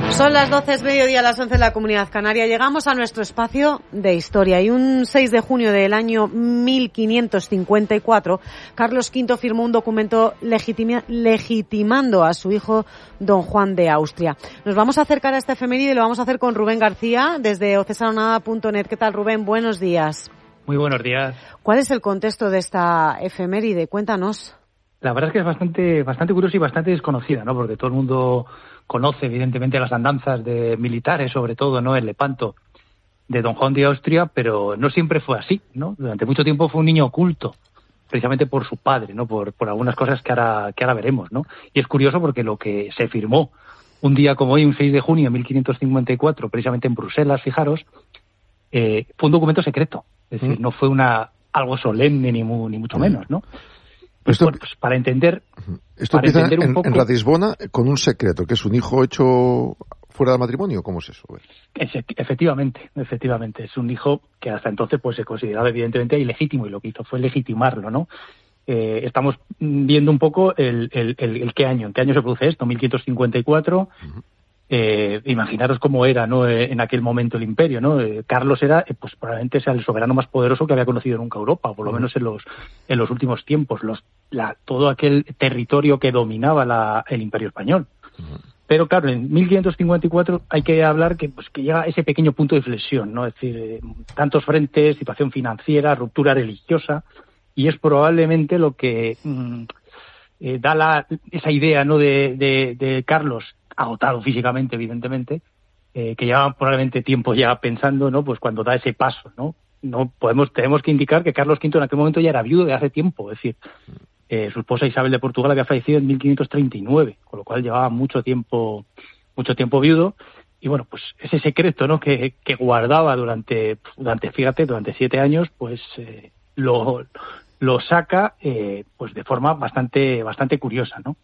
Son las 12, es mediodía, las 11 en la Comunidad Canaria. Llegamos a nuestro espacio de historia y un 6 de junio del año 1554, Carlos V firmó un documento legitimando a su hijo don Juan de Austria. Nos vamos a acercar a esta efeméride y lo vamos a hacer con Rubén García desde ocesanonada.net. ¿Qué tal, Rubén? Buenos días. Muy buenos días. ¿Cuál es el contexto de esta efeméride? Cuéntanos. La verdad es que es bastante curiosa y bastante desconocida, ¿no? Porque todo el mundo conoce, evidentemente, las andanzas de militares, sobre todo, ¿no? El Lepanto de don Juan de Austria, pero no siempre fue así, ¿no? Durante mucho tiempo fue un niño oculto, precisamente por su padre, ¿no? Por algunas cosas que ahora veremos, ¿no? Y es curioso porque lo que se firmó un día como hoy, un 6 de junio de 1554, precisamente en Bruselas, fijaros, fue un documento secreto. Es decir, no fue algo solemne ni mucho menos, ¿no? Esto, bueno, pues para entender... Esto empieza un poco... en Ratisbona con un secreto, que es un hijo hecho fuera de matrimonio. ¿Cómo es eso? Efectivamente. Es un hijo que hasta entonces pues se consideraba evidentemente ilegítimo, y lo que hizo fue legitimarlo, ¿no? Estamos viendo un poco el qué año. ¿En qué año se produce esto? 1554... imaginaros cómo era, ¿no? En aquel momento el imperio, ¿no? Carlos era, pues probablemente sea el soberano más poderoso que había conocido nunca Europa, o por lo menos en los últimos tiempos, todo aquel territorio que dominaba el imperio español. Pero claro, en 1554 hay que hablar que llega ese pequeño punto de inflexión, ¿no? Es decir, tantos frentes, situación financiera, ruptura religiosa, y es probablemente lo que da esa idea, ¿no? de Carlos, agotado físicamente, evidentemente, que lleva probablemente tiempo ya pensando, ¿no? Pues cuando da ese paso, ¿no? Tenemos que indicar que Carlos V en aquel momento ya era viudo de hace tiempo, es decir, su esposa Isabel de Portugal había fallecido en 1539, con lo cual llevaba mucho tiempo viudo, y bueno, pues ese secreto, ¿no? que guardaba durante 7 años, pues lo saca pues de forma bastante curiosa, ¿no?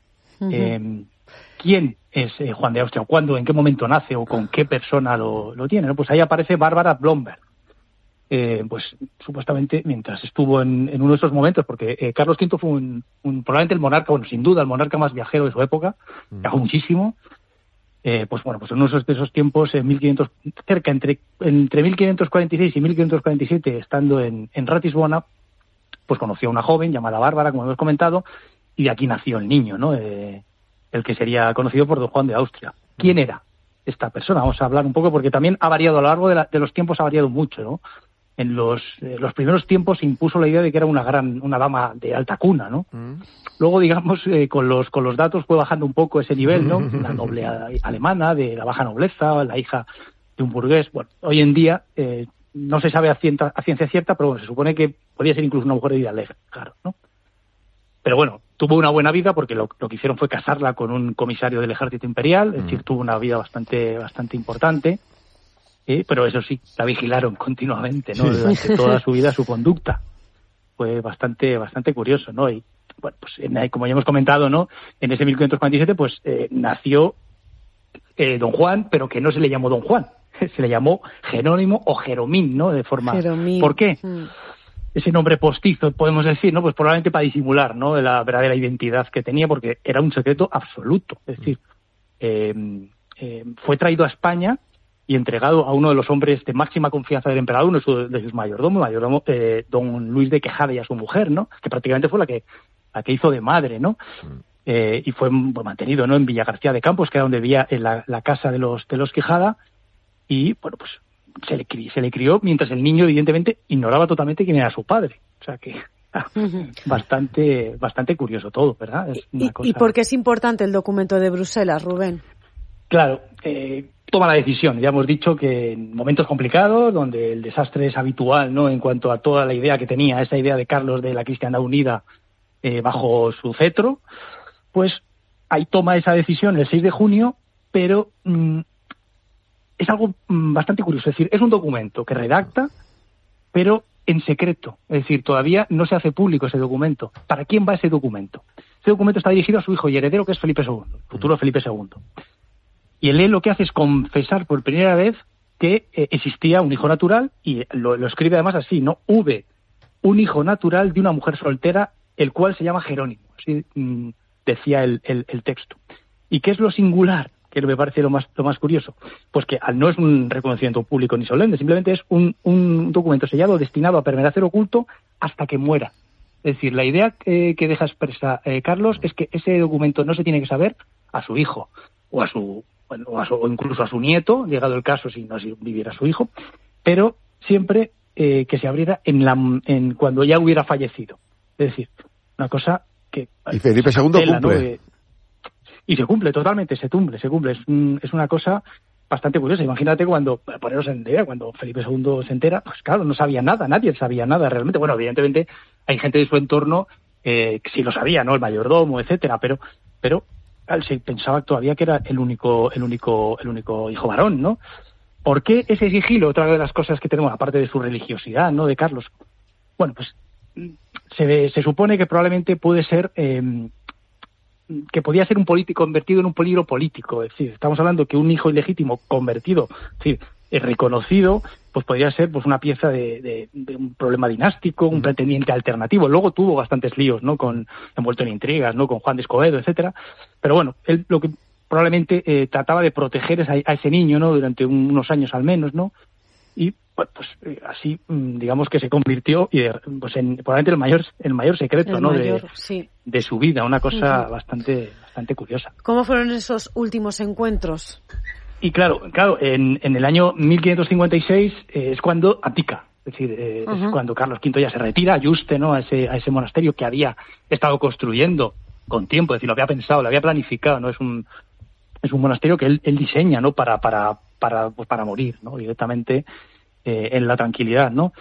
¿Quién es Juan de Austria? ¿Cuándo? ¿En qué momento nace? ¿O con qué persona lo tiene? ¿No? Pues ahí aparece Bárbara Blomberg. Pues supuestamente mientras estuvo en uno de esos momentos, porque Carlos V fue probablemente el monarca, bueno, sin duda el monarca más viajero de su época, viajó muchísimo. Pues en uno de esos tiempos, entre 1546 y 1547, estando en Ratisbona, pues conoció a una joven llamada Bárbara, como hemos comentado, y de aquí nació el niño, ¿no? El que sería conocido por don Juan de Austria. ¿Quién era esta persona? Vamos a hablar un poco, porque también ha variado, a lo largo de los tiempos ha variado mucho, ¿no? En los primeros tiempos se impuso la idea de que era una dama de alta cuna, ¿no? Luego, digamos, con los datos fue bajando un poco ese nivel, ¿no? Una noble alemana, de la baja nobleza, la hija de un burgués. Bueno, hoy en día no se sabe a ciencia cierta, pero bueno, se supone que podía ser incluso una mujer de vida alegre, claro, ¿no? Pero bueno, tuvo una buena vida porque lo que hicieron fue casarla con un comisario del ejército imperial, es decir, tuvo una vida bastante importante, pero eso sí, la vigilaron continuamente, ¿no? Durante toda su vida, su conducta. Fue bastante curioso, ¿no? Y bueno, pues como ya hemos comentado, ¿no? En ese 1547, pues nació don Juan, pero que no se le llamó don Juan, se le llamó Jerónimo o Jeromín, ¿no? De forma... Jeromín. ¿Por qué? Ese nombre postizo, podemos decir, ¿no? Pues probablemente para disimular, ¿no? La verdadera identidad que tenía, porque era un secreto absoluto. Es decir, fue traído a España y entregado a uno de los hombres de máxima confianza del emperador, uno de sus mayordomos, don Luis de Quejada, y a su mujer, ¿no? Que prácticamente fue la que hizo de madre, ¿no? Y fue mantenido, ¿no? En Villa García de Campos, que era donde vivía en la casa de los Quejada, y bueno, pues se le crió mientras el niño evidentemente ignoraba totalmente quién era su padre. O sea que bastante curioso todo, ¿verdad? Es una cosa... ¿Y por qué es importante el documento de Bruselas, Rubén? Claro, toma la decisión. Ya hemos dicho que en momentos complicados, donde el desastre es habitual, ¿no? En cuanto a toda la idea que tenía, esa idea de Carlos de la cristiandad unida bajo su cetro, pues ahí toma esa decisión el 6 de junio, pero... es algo bastante curioso, es decir, es un documento que redacta, pero en secreto, es decir, todavía no se hace público ese documento. ¿Para quién va ese documento? Ese documento está dirigido a su hijo y heredero, que es Felipe II, futuro Felipe II. Y él lo que hace es confesar por primera vez que existía un hijo natural, y lo escribe además así, ¿no? Un hijo natural de una mujer soltera, el cual se llama Jerónimo, así decía el texto. ¿Y qué es lo singular que me parece lo más curioso, pues que no es un reconocimiento público ni solemne, simplemente es un documento sellado destinado a permanecer oculto hasta que muera. Es decir, la idea que deja expresa Carlos es que ese documento no se tiene que saber a su hijo o o incluso a su nieto, llegado el caso si viviera su hijo, pero siempre que se abriera cuando ya hubiera fallecido. Es decir, una cosa que... Y Felipe II cumple. ¿no? Y se cumple, totalmente, se cumple. Es una cosa bastante curiosa. Imagínate cuando Felipe II se entera, pues claro, no sabía nada, nadie sabía nada realmente. Bueno, evidentemente hay gente de su entorno que sí lo sabía, ¿no? El mayordomo, etcétera, pero se pensaba todavía que era el único hijo varón, ¿no? ¿Por qué ese sigilo? Otra de las cosas que tenemos, aparte de su religiosidad, ¿no? De Carlos. Bueno, pues se supone que probablemente puede ser... que podía ser un político convertido en un peligro político. Es decir, estamos hablando que un hijo ilegítimo convertido, es decir, reconocido, pues podría ser pues una pieza de un problema dinástico, un pretendiente alternativo. Luego tuvo bastantes líos, ¿no? Envuelto en intrigas, ¿no? Con Juan de Escobedo, etcétera. Pero bueno, él lo que probablemente trataba de proteger a ese niño, ¿no? Durante unos años al menos, ¿no? Y bueno, pues así, digamos que se convirtió pues en probablemente el mayor secreto, ¿no? De su vida, una cosa bastante curiosa. ¿Cómo fueron esos últimos encuentros? Y claro, en el año 1556 es cuando abdica, es decir, es cuando Carlos V ya se retira a Yuste, ¿no? A ese monasterio que había estado construyendo con tiempo, es decir, lo había pensado, lo había planificado, ¿no? Es un monasterio que él diseña, ¿no? Para morir, ¿no? Directamente en la tranquilidad, ¿no?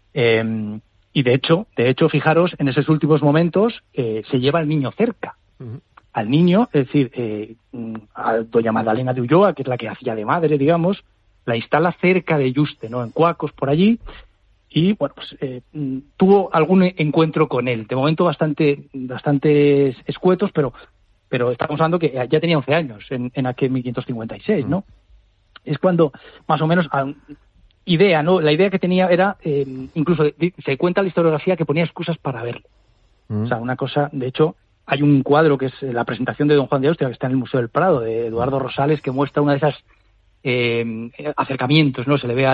Y de hecho, fijaros, en esos últimos momentos se lleva al niño cerca. Al niño, es decir, a doña Magdalena de Ulloa, que es la que hacía de madre, digamos, la instala cerca de Yuste, ¿no? En Cuacos, por allí, y bueno, pues tuvo algún encuentro con él, de momento bastante escuetos, pero estamos hablando que ya tenía 11 años en aquel 1556, ¿no? Es cuando, más o menos, ¿no? La idea que tenía era, incluso se cuenta la historiografía que ponía excusas para verlo. O sea, una cosa, de hecho, hay un cuadro que es la presentación de Don Juan de Austria, que está en el Museo del Prado, de Eduardo Rosales, que muestra una de esas acercamientos, ¿no? Se le ve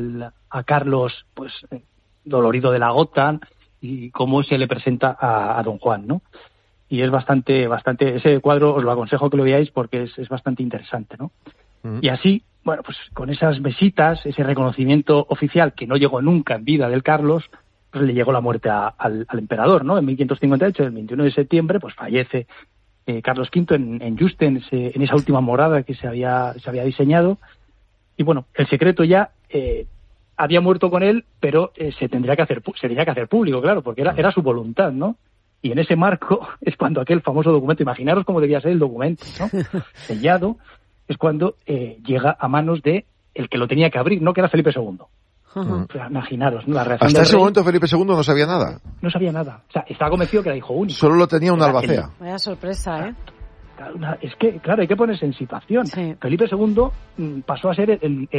a Carlos, pues, dolorido de la gota, y cómo se le presenta a Don Juan, ¿no? Y es bastante, ese cuadro os lo aconsejo que lo veáis porque es bastante interesante, ¿no? Y así, bueno, pues con esas visitas, ese reconocimiento oficial que no llegó nunca en vida del Carlos, pues le llegó la muerte al emperador, ¿no? En 1558, el 21 de septiembre, pues fallece Carlos V en Yuste, en esa última morada que se había diseñado. Y bueno, el secreto ya había muerto con él, pero se tenía que hacer público, claro, porque era su voluntad, ¿no? Y en ese marco es cuando aquel famoso documento, imaginaros cómo debía ser el documento, ¿no? Sellado, es cuando llega a manos de el que lo tenía que abrir, ¿no? Que era Felipe II. O sea, imaginaros, ¿no? La reacción hasta ese momento Felipe II no sabía nada. No sabía nada. O sea, estaba convencido que era hijo único. Solo lo tenía una albacea. Vaya sorpresa, ¿eh? Es que, claro, hay que ponerse en situación. Sí. Felipe II pasó a ser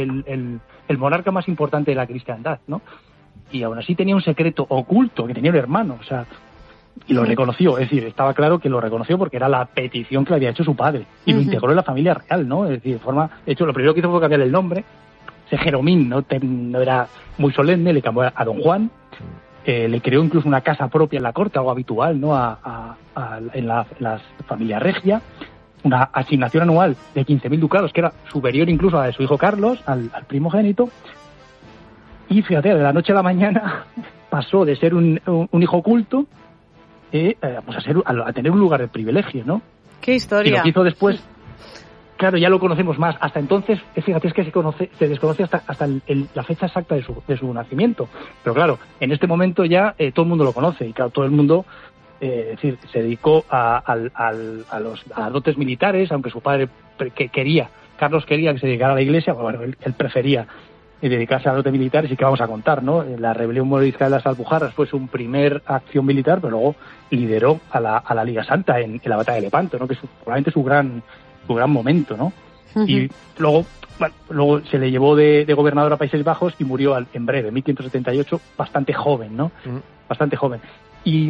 el monarca más importante de la cristiandad, ¿no? Y aún así tenía un secreto oculto, que tenía un hermano, o sea, y lo reconoció. Es decir, estaba claro que lo reconoció porque era la petición que le había hecho su padre. Y lo integró en la familia real, ¿no? Es decir, de hecho, lo primero que hizo fue cambiar el nombre. Jeromín no era muy solemne, le cambió a Don Juan, le creó incluso una casa propia en la corte, algo habitual, ¿no? En la familia regia, una asignación anual de 15.000 ducados, que era superior incluso a la de su hijo Carlos, al primogénito, y fíjate, de la noche a la mañana pasó de ser un hijo oculto pues a tener un lugar de privilegio, ¿no? ¡Qué historia! Y lo que hizo después... Claro, ya lo conocemos más. Hasta entonces, fíjate, es que se desconoce hasta la fecha exacta de su nacimiento. Pero claro, en este momento ya todo el mundo lo conoce. Y claro, todo el mundo se dedicó a las dotes militares, aunque su padre Carlos quería que se dedicara a la iglesia. Bueno, él prefería dedicarse a las dotes militares. Y qué vamos a contar, ¿no? La rebelión morisca de las Alpujarras fue su primer acción militar, pero luego lideró a la Liga Santa en la batalla de Lepanto, ¿no? Que es probablemente su gran momento, ¿no? Y luego se le llevó de gobernador a Países Bajos y murió en breve, en 1578, bastante joven, ¿no? Bastante joven. Y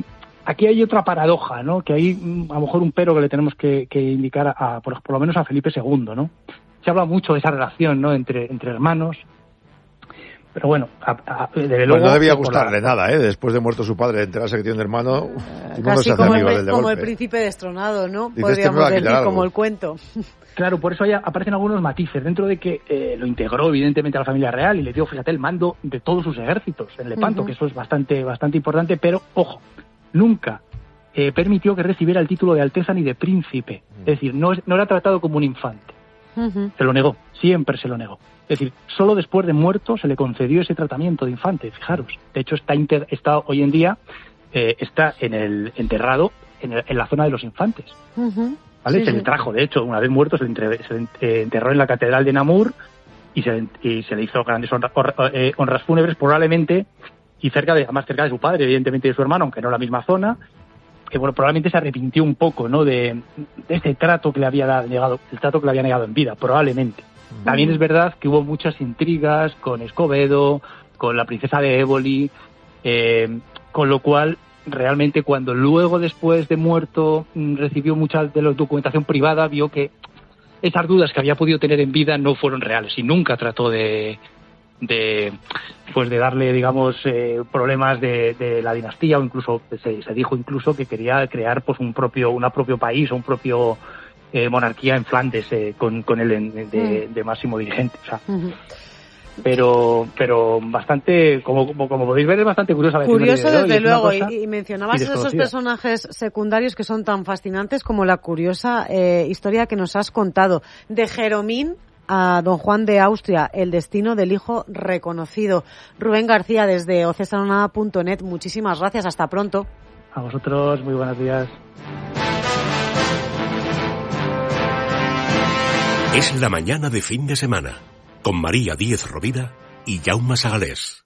aquí hay otra paradoja, ¿no? Que hay a lo mejor un pero que le tenemos que indicar por lo menos a Felipe II, ¿no? Se habla mucho de esa relación, ¿no? entre hermanos. Pero bueno, desde luego... no debía gustarle nada, ¿eh? Después de muerto su padre, enterarse que tiene un hermano... Casi no como el príncipe destronado, ¿no? Dices, podríamos decir, como el cuento. Claro, por eso aparecen algunos matices, dentro de que lo integró evidentemente a la familia real y le dio, fíjate, el mando de todos sus ejércitos en Lepanto, que eso es bastante importante, pero, ojo, nunca permitió que recibiera el título de alteza ni de príncipe. Es decir, no era tratado como un infante. Se lo negó, siempre se lo negó. Es decir, solo después de muerto se le concedió ese tratamiento de infante, fijaros. De hecho, está hoy en día está enterrado en la zona de los infantes. ¿Vale? Sí, se le trajo, de hecho, una vez muerto, se le enterró en la catedral de Namur y se le hizo grandes honras fúnebres, probablemente, y además cerca de su padre, evidentemente de su hermano, aunque no en la misma zona. Que bueno, probablemente se arrepintió un poco, ¿no? De ese trato que le había negado, el trato que le había negado en vida, probablemente. También es verdad que hubo muchas intrigas con Escobedo, con la princesa de Éboli, con lo cual realmente cuando luego después de muerto recibió mucha de la documentación privada, vio que esas dudas que había podido tener en vida no fueron reales y nunca trató de darle, digamos, problemas de la dinastía, o incluso se dijo incluso que quería crear pues un propio país o un propio monarquía en Flandes con él de máximo dirigente, o sea. Pero bastante, como podéis ver, es bastante curioso. Curioso, desde luego, y mencionabas esos personajes secundarios que son tan fascinantes como la curiosa historia que nos has contado de Jeromín a don Juan de Austria, el destino del hijo reconocido. Rubén García, desde ocesanonada.net, muchísimas gracias, hasta pronto. A vosotros, muy buenos días. Es la mañana de fin de semana, con María Díez Rovira y Jaume Sagalés.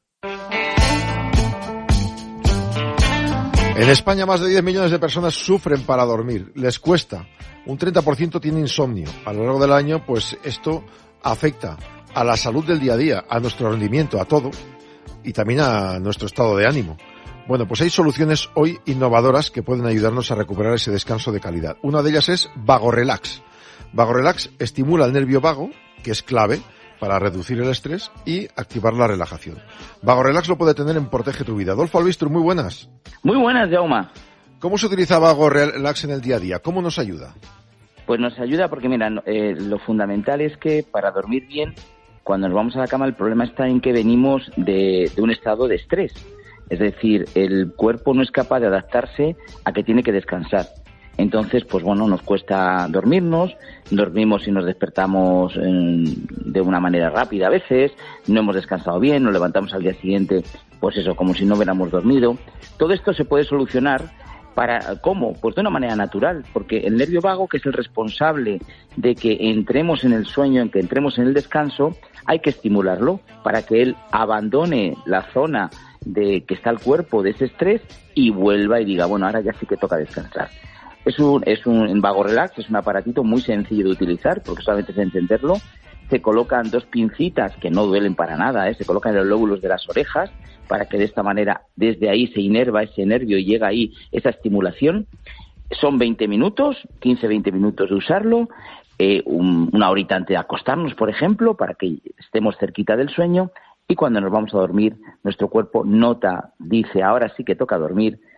En España más de 10 millones de personas sufren para dormir, les cuesta. Un 30% tiene insomnio. A lo largo del año, pues esto afecta a la salud del día a día, a nuestro rendimiento, a todo, y también a nuestro estado de ánimo. Bueno, pues hay soluciones hoy innovadoras que pueden ayudarnos a recuperar ese descanso de calidad. Una de ellas es VagoRelax. VagoRelax estimula el nervio vago, que es clave para reducir el estrés y activar la relajación. VagoRelax lo puede tener en Protege tu Vida. Adolfo Albistur, muy buenas. Muy buenas, Jaume. ¿Cómo se utiliza VagoRelax en el día a día? ¿Cómo nos ayuda? Pues nos ayuda porque, mira, lo fundamental es que para dormir bien, cuando nos vamos a la cama, el problema está en que venimos de un estado de estrés. Es decir, el cuerpo no es capaz de adaptarse a que tiene que descansar. Entonces, pues bueno, nos cuesta dormirnos y nos despertamos de una manera rápida a veces, no hemos descansado bien, nos levantamos al día siguiente, pues eso, como si no hubiéramos dormido. Todo esto se puede solucionar ¿cómo? Pues de una manera natural, porque el nervio vago, que es el responsable de que entremos en el sueño, en que entremos en el descanso, hay que estimularlo para que él abandone la zona de que está el cuerpo de ese estrés y vuelva y diga, bueno, ahora ya sí que toca descansar. En VagoRelax es un aparatito muy sencillo de utilizar, porque solamente es encenderlo. Se colocan 2 pincitas que no duelen para nada, se colocan en los lóbulos de las orejas para que de esta manera desde ahí se inerva ese nervio y llega ahí esa estimulación. Son 20 minutos, 15-20 minutos de usarlo, una horita antes de acostarnos, por ejemplo, para que estemos cerquita del sueño, y cuando nos vamos a dormir, nuestro cuerpo dice, ahora sí que toca dormir,